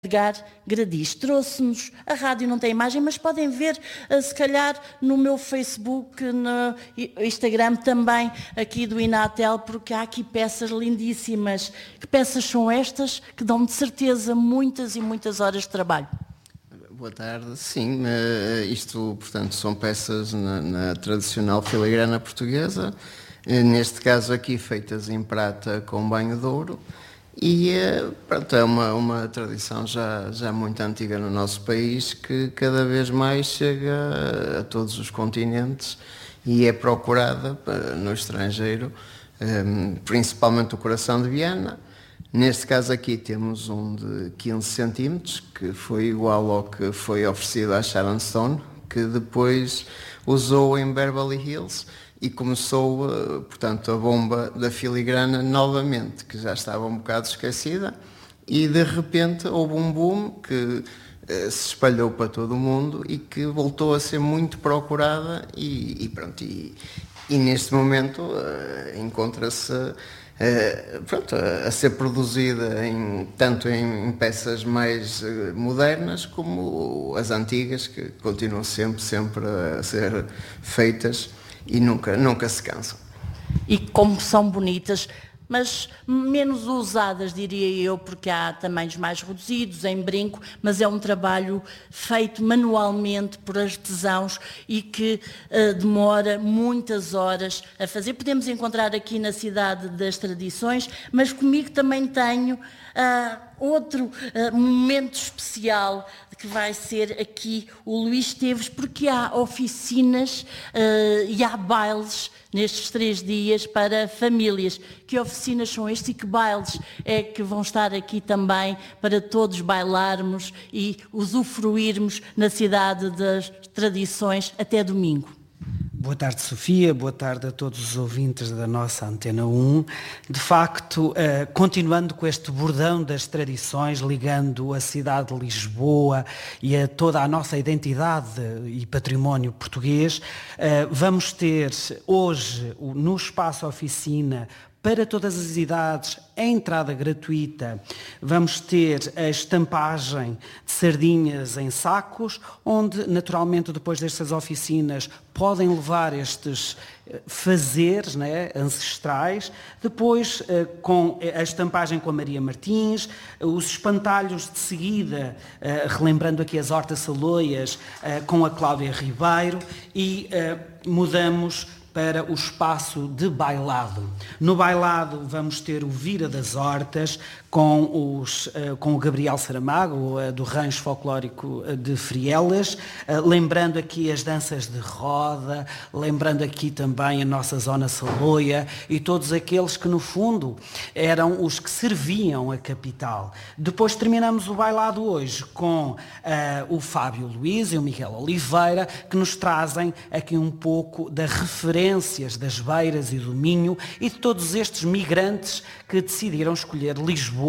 Edgar Gradis trouxe-nos, a rádio não tem imagem, mas podem ver, se calhar, no meu Facebook, no Instagram também, aqui do Inatel, porque há aqui peças lindíssimas. Que peças são estas que dão de certeza muitas e muitas horas de trabalho? Boa tarde, sim, isto, portanto, são peças na tradicional filigrana portuguesa, neste caso aqui feitas em prata com banho de ouro. E pronto, é uma tradição já muito antiga no nosso país, que cada vez mais chega a todos os continentes e é procurada no estrangeiro, principalmente o coração de Viana. Neste caso aqui temos um de 15 centímetros, que foi igual ao que foi oferecido à Sharon Stone, que depois usou em Beverly Hills. E começou, portanto, a bomba da filigrana novamente, que já estava um bocado esquecida, e de repente houve um boom que se espalhou para todo o mundo e que voltou a ser muito procurada e neste momento encontra-se a ser produzida tanto em peças mais modernas como as antigas, que continuam sempre a ser feitas e nunca se cansam. E como são bonitas, mas menos usadas, diria eu, porque há tamanhos mais reduzidos, em brinco, mas é um trabalho feito manualmente por artesãos e que demora muitas horas a fazer. Podemos encontrar aqui na Cidade das Tradições, mas comigo também tenho outro momento especial, que vai ser aqui o Luís Teves, porque há oficinas e há bailes nestes 3 dias para famílias. Que oficinas são estes e que bailes é que vão estar aqui também para todos bailarmos e usufruirmos na Cidade das Tradições até domingo? Boa tarde, Sofia. Boa tarde a todos os ouvintes da nossa Antena 1. De facto, continuando com este bordão das tradições, ligando a cidade de Lisboa e a toda a nossa identidade e património português, vamos ter hoje, no Espaço Oficina, para todas as idades, a entrada gratuita. Vamos ter a estampagem de sardinhas em sacos, onde, naturalmente, depois destas oficinas, podem levar estes fazeres, né, ancestrais. Depois, com a estampagem com a Maria Martins, os espantalhos de seguida, relembrando aqui as horta-saloias, com a Cláudia Ribeiro, e mudamos para o espaço de bailado. No bailado vamos ter o Vira das Hortas com o Gabriel Saramago, do Rancho Folclórico de Frielas, lembrando aqui as danças de roda, lembrando aqui também a nossa Zona Saloia e todos aqueles que no fundo eram os que serviam a capital. Depois terminamos o bailado hoje com o Fábio Luís e o Miguel Oliveira, que nos trazem aqui um pouco da referências das Beiras e do Minho e de todos estes migrantes que decidiram escolher Lisboa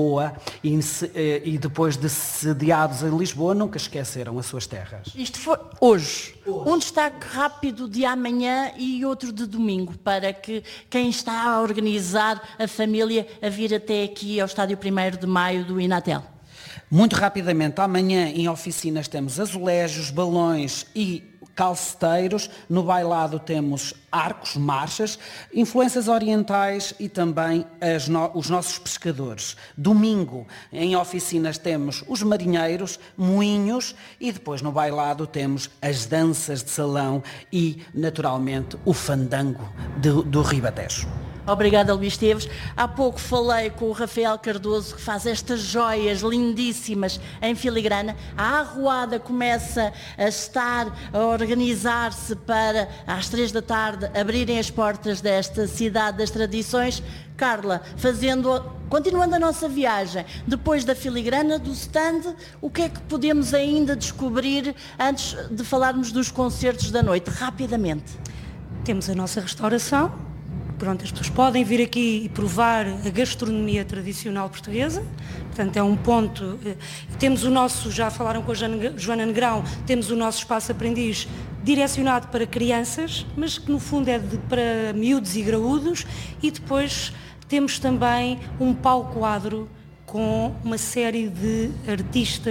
e depois de sediados em Lisboa nunca esqueceram as suas terras. Isto foi hoje. Um destaque rápido de amanhã e outro de domingo, para que quem está a organizar a família a vir até aqui ao Estádio 1º de Maio do Inatel. Muito rapidamente, amanhã em oficinas temos azulejos, balões e calceteiros. No bailado temos arcos, marchas, influências orientais e também os nossos pescadores. Domingo, em oficinas, temos os marinheiros, moinhos e depois no bailado temos as danças de salão e, naturalmente, o fandango do Ribatejo. Obrigada, Luís Teves. Há pouco falei com o Rafael Cardoso, que faz estas joias lindíssimas em filigrana. A arruada começa a organizar-se para, às 3 da tarde, abrirem as portas desta Cidade das Tradições. Carla, continuando a nossa viagem, depois da filigrana, do stand, o que é que podemos ainda descobrir antes de falarmos dos concertos da noite? Rapidamente. Temos a nossa restauração. Pronto, as pessoas podem vir aqui e provar a gastronomia tradicional portuguesa, portanto é um ponto. Temos o nosso, já falaram com a Joana Negrão, temos o nosso espaço aprendiz direcionado para crianças, mas que no fundo é para miúdos e graúdos, e depois temos também um pau-quadro com uma série de artistas